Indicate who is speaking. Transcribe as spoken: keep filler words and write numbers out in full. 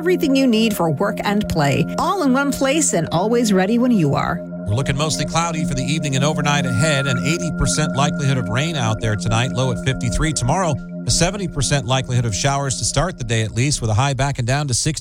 Speaker 1: everything you need for work and play, all in one place and always ready when you are.
Speaker 2: We're looking mostly cloudy for the evening and overnight ahead. An eighty percent likelihood of rain out there tonight, low at fifty-three. Tomorrow, a seventy percent likelihood of showers to start the day at least, with a high backing down to sixty.